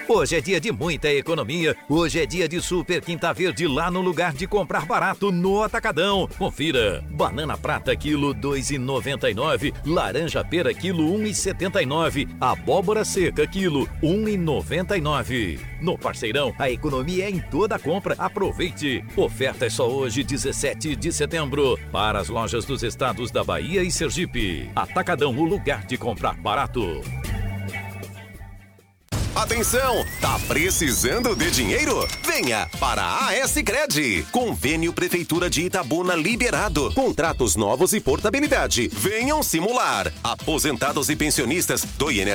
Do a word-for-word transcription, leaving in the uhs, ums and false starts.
Hoje é dia de muita economia. Hoje é dia de Super Quinta Verde lá no lugar de comprar barato no Atacadão. Confira. Banana prata quilo dois e noventa e nove, laranja pera quilo um e setenta e nove, abóbora seca quilo um e noventa e nove. No Parceirão, a economia é em toda a compra. Aproveite. Oferta é só hoje, dezessete de setembro, para as lojas dos estados da Bahia e Sergipe. Atacadão, o lugar de comprar barato. Atenção, tá precisando de dinheiro? Venha para a Sicredi. Convênio Prefeitura de Itabuna liberado. Contratos novos e portabilidade. Venham simular. Aposentados e pensionistas do I N